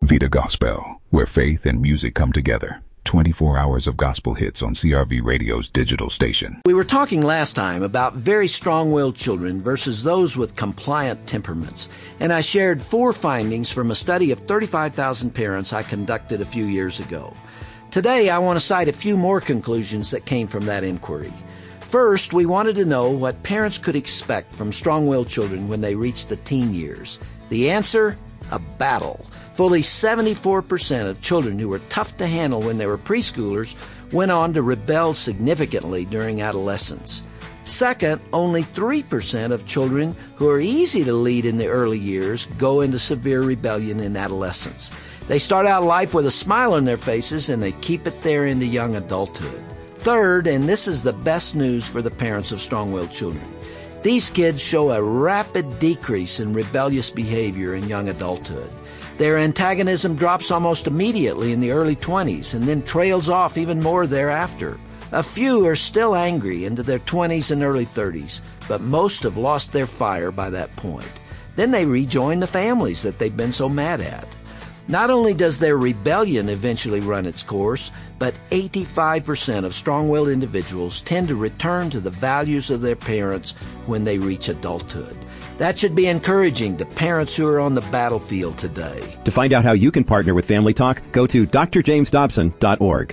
Vida Gospel, where faith and music come together. 24 hours of gospel hits on CRV Radio's digital station. We were talking last time about very strong-willed children versus those with compliant temperaments, and I shared 4 findings from a study of 35,000 parents I conducted a few years ago. Today, I want to cite a few more conclusions that came from that inquiry. First, we wanted to know what parents could expect from strong-willed children when they reach the teen years. The answer? A battle. Fully 74% of children who were tough to handle when they were preschoolers went on to rebel significantly during adolescence. Second, only 3% of children who are easy to lead in the early years go into severe rebellion in adolescence. They start out life with a smile on their faces and they keep it there into young adulthood. Third, and this is the best news for the parents of strong-willed children, these kids show a rapid decrease in rebellious behavior in young adulthood. Their antagonism drops almost immediately in the early 20s and then trails off even more thereafter. A few are still angry into their 20s and early 30s, but most have lost their fire by that point. Then they rejoin the families that they've been so mad at. Not only does their rebellion eventually run its course, but 85% of strong-willed individuals tend to return to the values of their parents when they reach adulthood. That should be encouraging to parents who are on the battlefield today. To find out how you can partner with Family Talk, go to drjamesdobson.org.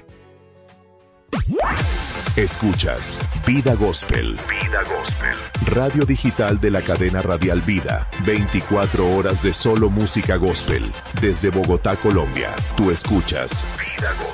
Escuchas Vida Gospel. Vida Gospel. Radio digital de la cadena radial Vida. 24 horas de solo música gospel. Desde Bogotá, Colombia. Tú escuchas Vida Gospel.